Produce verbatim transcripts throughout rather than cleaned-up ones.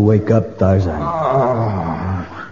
wake up, Tarzan. Oh.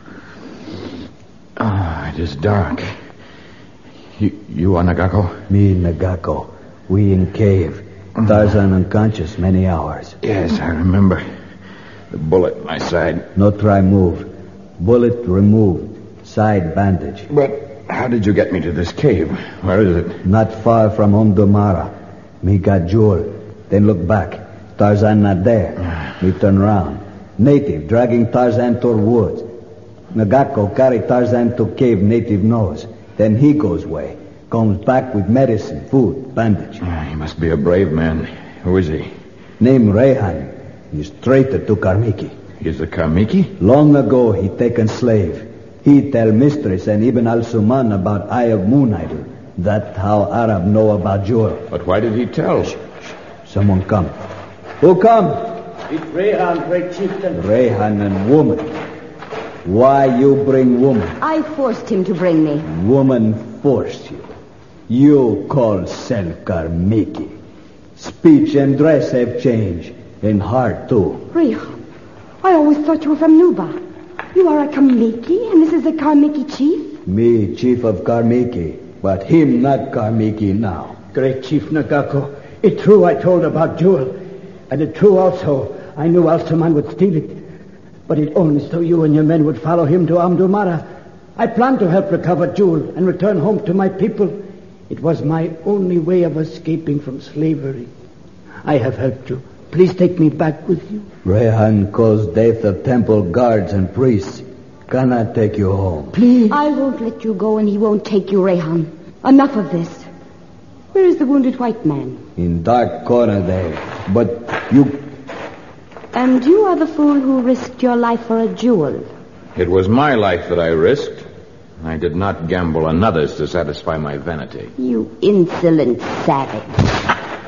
Oh, it is dark. You, you are Nagako? Me, Nagako. We in cave. Tarzan unconscious many hours. Yes, I remember. The bullet in my side. No try move. Bullet removed. Side bandage. But how did you get me to this cave? Where is it? Not far from Omdomara. Me got jewel. Then look back. Tarzan not there. Me turn round. Native dragging Tarzan toward woods. Nagako carry Tarzan to cave native knows. Then he goes way. Comes back with medicine, food, bandage. Oh, he must be a brave man. Who is he? Name Rehan. He's traitor to Karmiki. He's a Karmiki? Long ago he taken slave. He tell mistress and Ibn al-Suman about Eye of Moon Idol. That how Arab know about jewel. But why did he tell? Shh, shh. Someone come. Who come? It's Rehan, great chieftain. Rehan and woman. Why you bring woman? I forced him to bring me. Woman forced you. You call self Karmiki. Speech and dress have changed. And heart too. Rehan, I always thought you were from Nuba. You are a Karmiki, and this is the Karmiki chief? Me, chief of Karmiki. But him not Karmiki now. Great Chief Nagako, it true I told about jewel. And it true also I knew Al-Suman would steal it. But it only so you and your men would follow him to Omdomara. I planned to help recover jewel and return home to my people. It was my only way of escaping from slavery. I have helped you. Please take me back with you. Rehan caused death of temple guards and priests. Cannot take you home. Please. I won't let you go and he won't take you, Rehan. Enough of this. Where is the wounded white man? In dark corner there. But you... And you are the fool who risked your life for a jewel. It was my life that I risked. I did not gamble another's to satisfy my vanity. You insolent savage.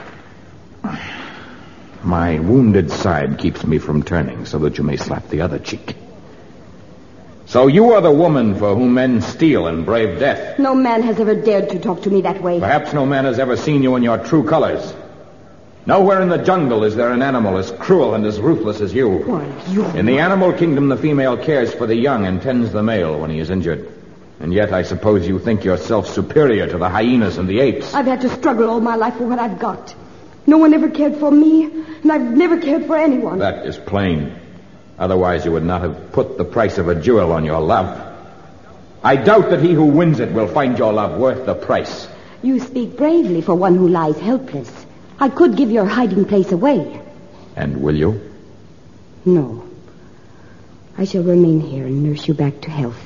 My wounded side keeps me from turning so that you may slap the other cheek. So you are the woman for whom men steal and brave death. No man has ever dared to talk to me that way. Perhaps no man has ever seen you in your true colors. Nowhere in the jungle is there an animal as cruel and as ruthless as you. Why, you... In the animal kingdom, the female cares for the young and tends the male when he is injured. And yet I suppose you think yourself superior to the hyenas and the apes. I've had to struggle all my life for what I've got. No one ever cared for me, and I've never cared for anyone. That is plain. Otherwise you would not have put the price of a jewel on your love. I doubt that he who wins it will find your love worth the price. You speak bravely for one who lies helpless. I could give your hiding place away. And will you? No. I shall remain here and nurse you back to health.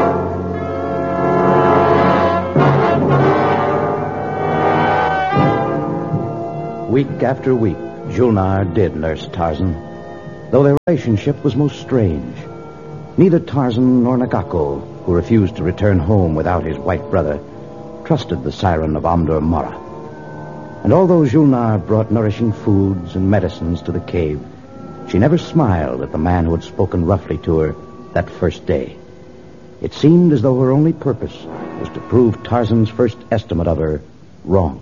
Week after week, Julnar did nurse Tarzan, though their relationship was most strange. Neither Tarzan nor Nagako, who refused to return home without his white brother, trusted the siren of Omdomara. And although Julnar brought nourishing foods and medicines to the cave, she never smiled at the man who had spoken roughly to her that first day. It seemed as though her only purpose was to prove Tarzan's first estimate of her wrong.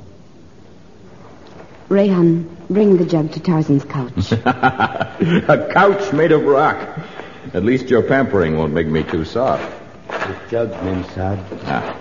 Rehan, bring the jug to Tarzan's couch. A couch made of rock. At least your pampering won't make me too soft. The jug, Memsad. Ah.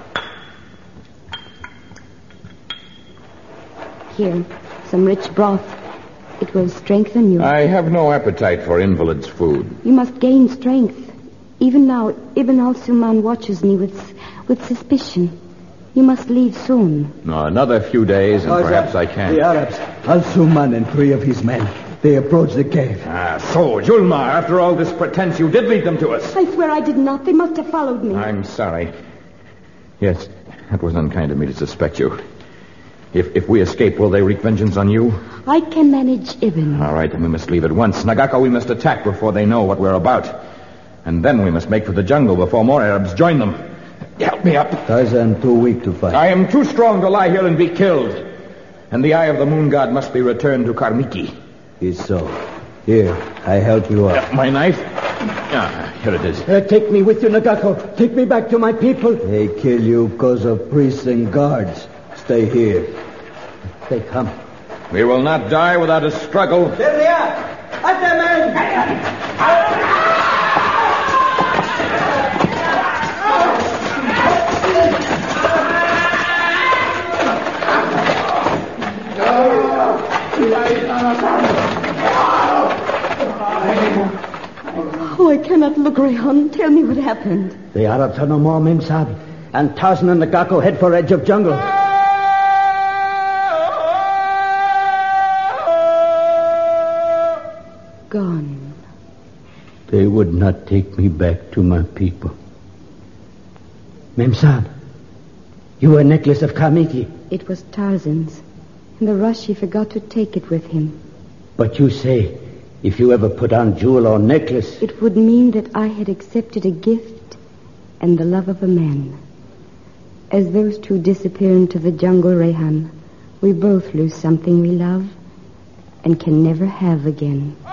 Here, some rich broth. It will strengthen you. I have no appetite for invalids' food. You must gain strength. Even now, Ibn al-Suman watches me with, with suspicion. You must leave soon. No, another few days, and Tarzan, perhaps I can. The Arabs, Al-Suman and three of his men, they approach the cave. Ah, so, Julnar, after all this pretense, you did lead them to us. I swear I did not. They must have followed me. I'm sorry. Yes, that was unkind of me to suspect you. If if we escape, will they wreak vengeance on you? I can manage Ibn. All right, then we must leave at once. Nagako, we must attack before they know what we're about. And then we must make for the jungle before more Arabs join them. Help me up. Tarzan too weak to fight. I am too strong to lie here and be killed. And the eye of the moon god must be returned to Karmiki. Is so. Here, I help you up. Uh, my knife? Ah, here it is. Uh, take me with you, Nagako. Take me back to my people. They kill you because of priests and guards. Stay here. They come. We will not die without a struggle. There they are. At the men! Oh, I cannot look, Rehan. Tell me what happened. The Arabs are no more, Mem Sab. And Tarzan and Nagako head for edge of jungle. Gone. They would not take me back to my people. Mem Sab, you a necklace of Kamiki. It was Tarzan's. In the rush, he forgot to take it with him. But you say, if you ever put on jewel or necklace... It would mean that I had accepted a gift and the love of a man. As those two disappear into the jungle, Rehan, we both lose something we love and can never have again.